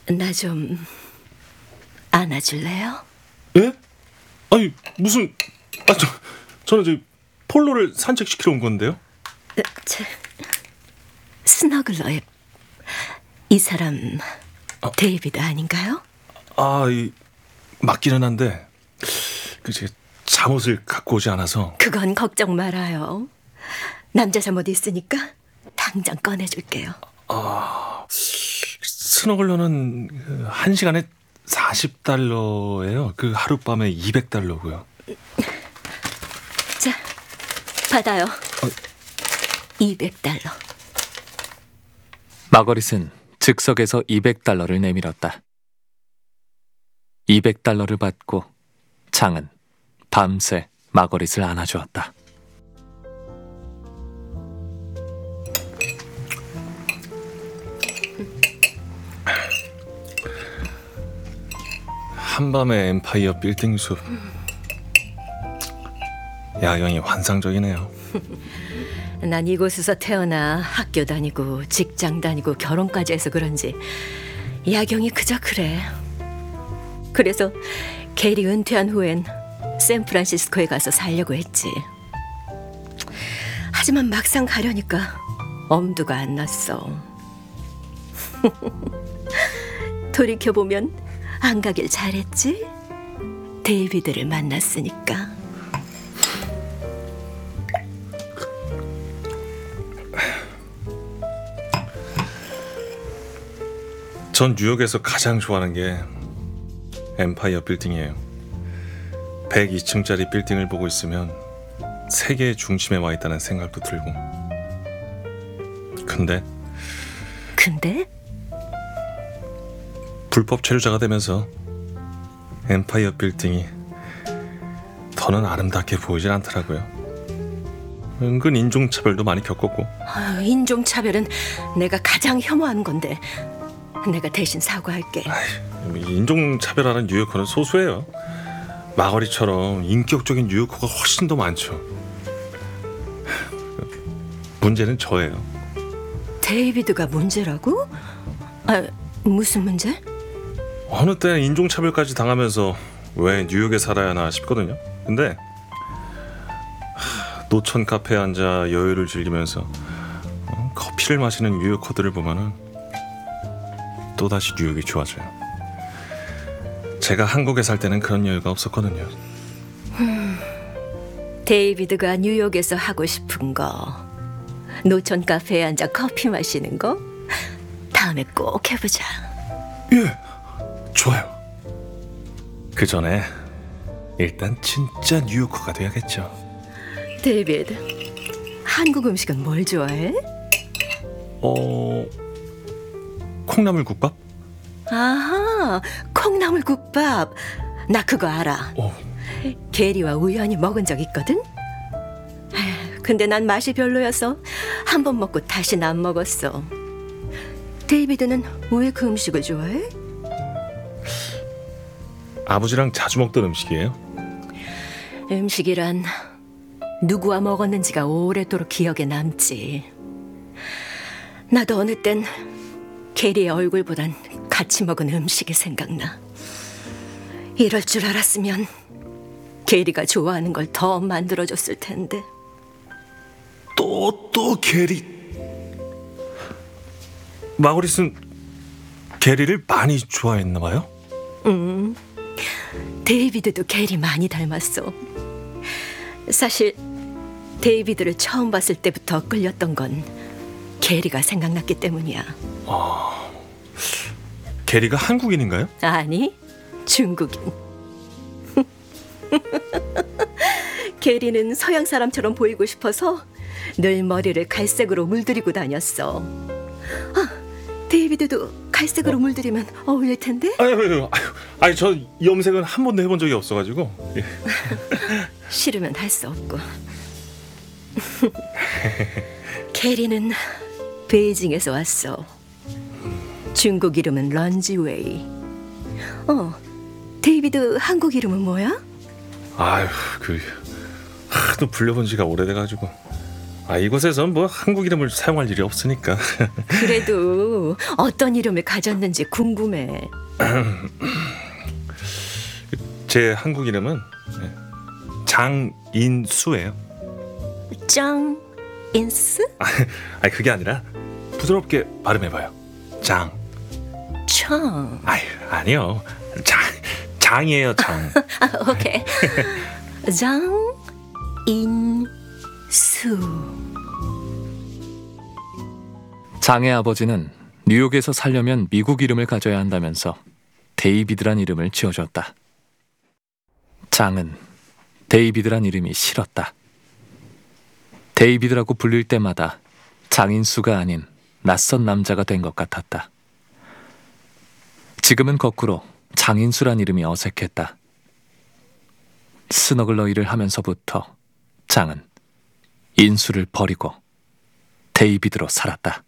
나 좀 안아줄래요? 예? 아니 무슨 저는 저기 폴로를 산책시키러 온 건데요. 스너글러의 이 사람 데이비드 아닌가요? 맞기는 한데 제가 잠옷을 갖고 오지 않아서. 그건 걱정 말아요. 남자 잠옷 있으니까 당장 꺼내줄게요. 스너글러는 1시간에 $40예요. 그 하룻밤에 $200고요. 자, 받아요. $200. 마거릿은 즉석에서 $200를 내밀었다. $200를 받고 장은 밤새 마거릿을 안아주었다. 한밤의 엠파이어 빌딩 숲. 야경이 환상적이네요. 난 이곳에서 태어나 학교 다니고 직장 다니고 결혼까지 해서 그런지 야경이 그저 그래. 그래서 게리 은퇴한 후엔 샌프란시스코에 가서 살려고 했지. 하지만 막상 가려니까 엄두가 안 났어. 돌이켜보면 안 가길 잘했지? 데이비드를 만났으니까. 전 뉴욕에서 가장 좋아하는 게 엠파이어 빌딩이에요. 102층짜리 빌딩을 보고 있으면 세계의 중심에 와 있다는 생각도 들고. 근데 불법 체류자가 되면서 엠파이어 빌딩이 더는 아름답게 보이질 않더라고요. 은근 인종차별도 많이 겪었고. 인종차별은 내가 가장 혐오하는 건데 내가 대신 사과할게. 인종차별하는 뉴요커는 소수예요. 마거리처럼 인격적인 뉴요커가 훨씬 더 많죠. 문제는 저예요. 데이비드가 문제라고? 무슨 문제? 어느 때는 인종차별까지 당하면서 왜 뉴욕에 살아야 하나 싶거든요. 근데 노천 카페에 앉아 여유를 즐기면서 커피를 마시는 뉴요커들을 보면은 또다시 뉴욕이 좋아져요. 제가 한국에 살 때는 그런 여유가 없었거든요. 데이비드가 뉴욕에서 하고 싶은 거, 노천 카페에 앉아 커피 마시는 거, 다음에 꼭 해보자. 예, 좋아요. 그 전에 일단 진짜 뉴요커가 돼야겠죠. 데이비드, 한국 음식은 뭘 좋아해? 콩나물국밥? 아하, 콩나물국밥. 나 그거 알아. 게리와 우연히 먹은 적 있거든. 근데 난 맛이 별로여서 한 번 먹고 다시는 안 먹었어. 데이비드는 왜 그 음식을 좋아해? 아버지랑 자주 먹던 음식이에요. 음식이란 누구와 먹었는지가 오래도록 기억에 남지. 나도 어느 땐 게리의 얼굴보단 같이 먹은 음식이 생각나. 이럴 줄 알았으면 게리가 좋아하는 걸 더 만들어줬을 텐데. 또 게리. 마거릿은 게리를 많이 좋아했나 봐요? 데이비드도 게리 많이 닮았어. 사실 데이비드를 처음 봤을 때부터 끌렸던 건 게리가 생각났기 때문이야. 게리가 한국인인가요? 아니, 중국인. 게리는 서양 사람처럼 보이고 싶어서 늘 머리를 갈색으로 물들이고 다녔어. 데이비드도 갈색으로 물들이면 어울릴 텐데? 아니 저 염색은 한 번도 해본 적이 없어가지고. 싫으면 할 수 없고. 게리는 베이징에서 왔어. 중국 이름은 런지웨이. 데이비드 한국 이름은 뭐야? 하도 불려본 지가 오래돼가지고 이곳에선 뭐 한국 이름을 사용할 일이 없으니까. 그래도 어떤 이름을 가졌는지 궁금해. 제 한국 이름은 장인수예요. 짱 인스? 그게 아니라 부드럽게 발음해봐요. 장. 청. 아니요. 장이에요, 장. 오케이. 장 인수. 장의 아버지는 뉴욕에서 살려면 미국 이름을 가져야 한다면서 데이비드란 이름을 지어줬다. 장은 데이비드란 이름이 싫었다. 데이비드라고 불릴 때마다 장인수가 아닌 낯선 남자가 된 것 같았다. 지금은 거꾸로 장인수란 이름이 어색했다. 스너글러 일을 하면서부터 장은 인수를 버리고 데이비드로 살았다.